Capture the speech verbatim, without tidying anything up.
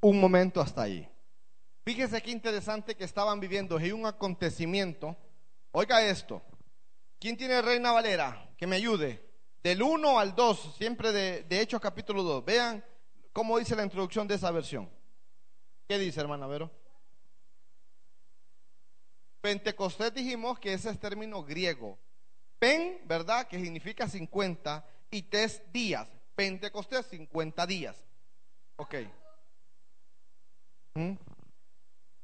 un momento hasta ahí. Fíjese qué interesante que estaban viviendo. Hay un acontecimiento. Oiga esto. ¿Quién tiene Reina Valera? Que me ayude. Del uno al dos, siempre de, de Hechos capítulo dos. Vean cómo dice la introducción de esa versión. ¿Qué dice, hermana Vero? Pentecostés dijimos que ese es término griego. Pen, ¿verdad? Que significa cincuenta. Y tes, días. Pentecostés, cincuenta días. Ok. ¿Mm?